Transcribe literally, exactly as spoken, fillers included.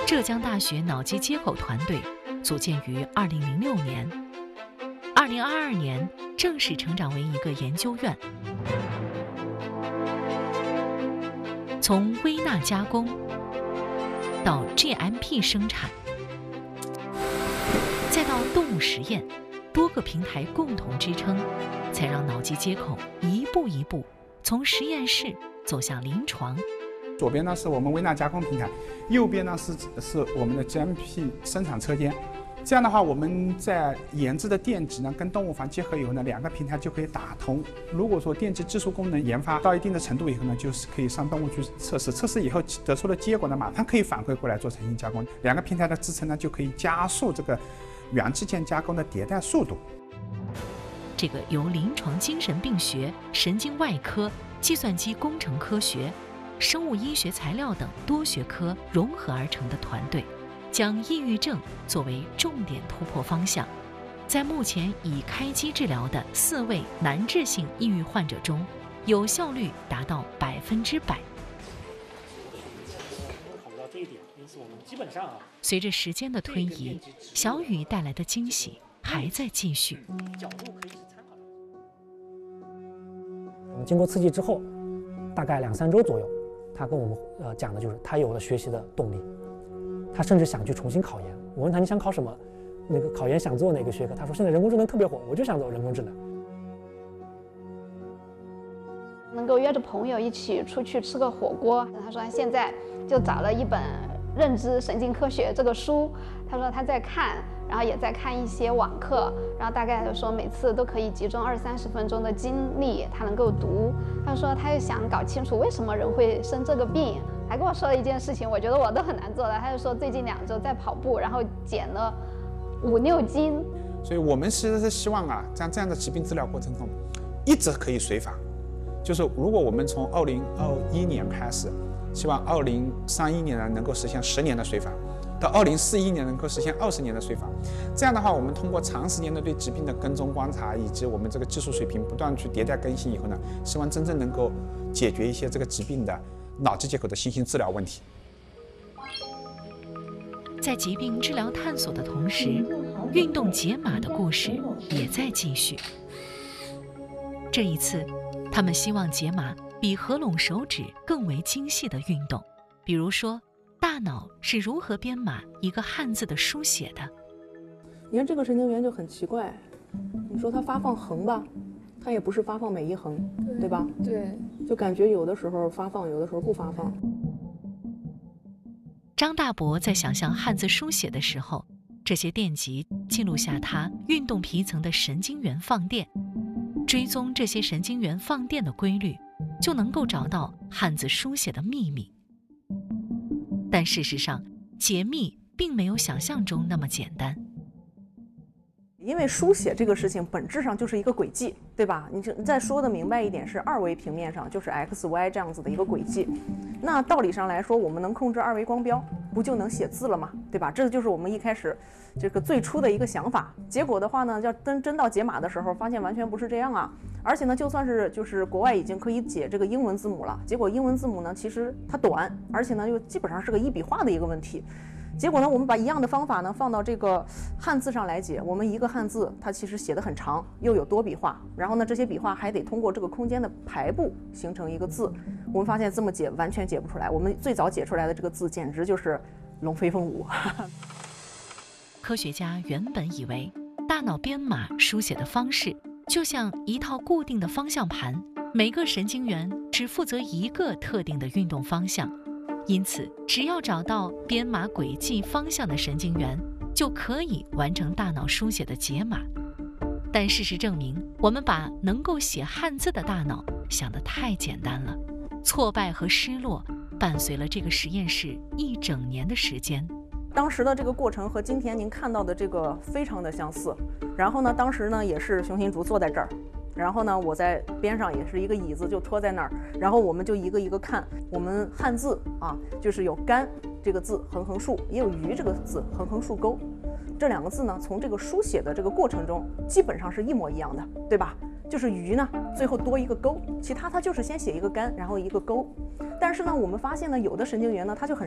浙江大学脑机接口团队组建于二零零六年，二零二二年正式成长为一个研究院。从微纳加工到 G M P 生产，再到动物实验，多个平台共同支撑，才让脑机接口一步一步从实验室走向临床。 左边呢是我们微纳加工平台，右边呢是是我们的 G M P 生产车间。这样的话，我们在研制的电极呢跟动物房结合以后呢，两个平台就可以打通。如果说电极技术功能研发到一定的程度以后呢，就是可以上动物去测试，测试以后得出的结果呢，马上可以反馈过来做成型加工。两个平台的支撑呢，就可以加速这个元器件加工的迭代速度。 这个由临床精神病学、神经外科、计算机工程科学、生物医学材料等多学科融合而成的团队，将抑郁症作为重点突破方向，在目前已开机治疗的四位难治性抑郁患者中，有效率达到百分之百。随着时间的推移，小雨带来的惊喜还在继续。 经过刺激之后，大概两三周左右，他跟我们呃讲的就是他有了学习的动力，他甚至想去重新考研。我问他你想考什么，那个考研想做哪个学科？他说现在人工智能特别火，我就想走人工智能。 能够约着朋友一起出去吃个火锅，他说他现在就找了一本《认知神经科学》这个书，他说他在看，然后也在看一些网课，然后大概就说每次都可以集中二三十分钟的精力，他能够读。他说他又想搞清楚为什么人会生这个病，还跟我说了一件事情，我觉得我都很难做的。他就说最近两周在跑步，然后减了五六斤。 所以我们其实是希望啊，在这样的疾病治疗过程中，一直可以随访。就是如果我们从二零二一年开始，希望二零三一年呢能够实现十年的随访，到二零四一年能够实现二十年的随访。这样的话，我们通过长时间的对疾病的跟踪观察，以及我们这个技术水平不断去迭代更新以后呢，希望真正能够解决一些这个疾病的脑机接口的新型治疗问题。 在疾病治疗探索的同时，运动解码的故事也在继续。这一次，他们希望解码比合拢手指更为精细的运动，比如说大脑是如何编码一个汉字的书写的。 你看这个神经元就很奇怪，你说它发放横吧，它也不是发放每一横， 对, 对吧？ 对， 就感觉有的时候发放，有的时候不发放。 张大伯在想象汉字书写的时候，这些电极记录下他运动皮层的神经元放电，追踪这些神经元放电的规律，就能够找到汉字书写的秘密。但事实上，解密并没有想象中那么简单。 因为书写这个事情本质上就是一个轨迹，对吧？你再说的明白一点，是二维平面上就是 x y 这样子的一个轨迹。那道理上来说，我们能控制二维光标，不就能写字了吗？对吧？这就是我们一开始这个最初的一个想法。结果的话呢，要真真到解码的时候，发现完全不是这样啊。而且呢，就算是就是国外已经可以解这个英文字母了，结果英文字母呢，其实它短，而且呢又基本上是个一笔画的一个问题。结果呢，我们把一样的方法呢放到这个汉字上来解，我们一个汉字它其实写得很长，又有多笔画，然后呢这些笔画还得通过这个空间的排布形成一个字。我们发现这么解完全解不出来，我们最早解出来的这个字简直就是龙飞凤舞。 科学家原本以为大脑编码书写的方式就像一套固定的方向盘，每个神经元只负责一个特定的运动方向。因此，只要找到编码轨迹方向的神经元，就可以完成大脑书写的解码。但事实证明，我们把能够写汉字的大脑想得太简单了。挫败和失落伴随了这个实验室一整年的时间。 当时的这个过程和今天您看到的这个非常的相似。然后呢，当时呢也是熊新竹坐在这儿。然后呢，我在边上也是一个椅子，就拖在那儿。然后我们就一个一个看，我们汉字啊，就是有甘这个字横横竖，也有鱼这个字横横竖钩。这两个字呢，从这个书写的这个过程中，基本上是一模一样的，对吧？就是鱼呢，最后多一个钩，其他它就是先写一个甘，然后一个钩。但是呢，我们发现呢，有的神经元呢，它就很